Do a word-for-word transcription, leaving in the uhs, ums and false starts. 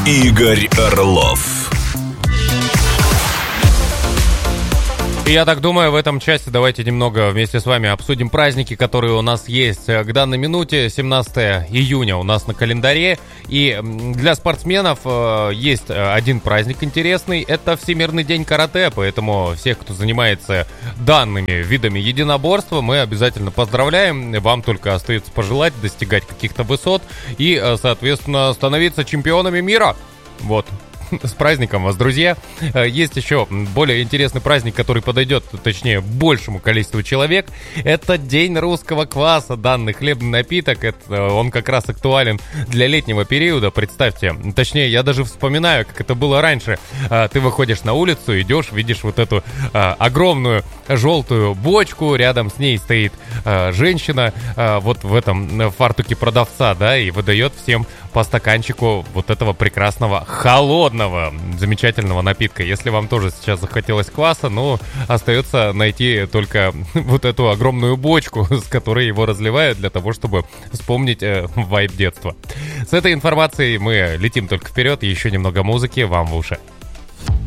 Игорь Орлов. И я так думаю, в этом части давайте немного вместе с вами обсудим праздники, которые у нас есть к данной минуте. семнадцатое июня у нас на календаре. И для спортсменов э, есть один праздник интересный. Это Всемирный день карате. Поэтому всех, кто занимается данными видами единоборства, мы обязательно поздравляем. Вам только остается пожелать достигать каких-то высот и, соответственно, становиться чемпионами мира. Вот. С праздником вас, друзья. Есть еще более интересный праздник, который подойдет, точнее, большему количеству человек. Это День русского кваса. Данный хлебный напиток, это, он как раз актуален для летнего периода. Представьте, точнее, я даже вспоминаю, как это было раньше. Ты выходишь на улицу, идешь, видишь вот эту огромную желтую бочку, рядом с ней стоит женщина вот в этом фартуке продавца, да, и выдает всем по стаканчику вот этого прекрасного холодного, замечательного напитка. Если вам тоже сейчас захотелось кваса, ну, остается найти только вот эту огромную бочку, с которой его разливают, для того, чтобы вспомнить э, вайб детства. С этой информацией мы летим только вперед, еще немного музыки вам в уши.